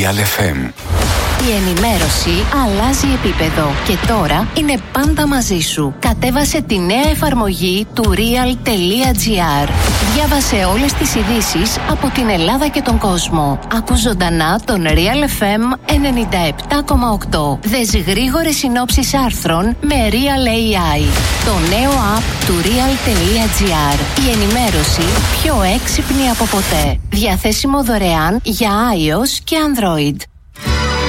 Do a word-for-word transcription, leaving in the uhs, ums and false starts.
Real εφ εμ. Η ενημέρωση αλλάζει επίπεδο και τώρα είναι πάντα μαζί σου. Κατέβασε τη νέα εφαρμογή του real.gr. Διάβασε όλες τις ειδήσεις από την Ελλάδα και τον κόσμο. Ακούς ζωντανά τον Real εφ εμ ενενήντα επτά κόμμα οκτώ. Δες γρήγορες συνόψεις άρθρων με Real έι άι. Το νέο app του real.gr. Η ενημέρωση πιο έξυπνη από ποτέ. Διαθέσιμο δωρεάν για iOS και Android.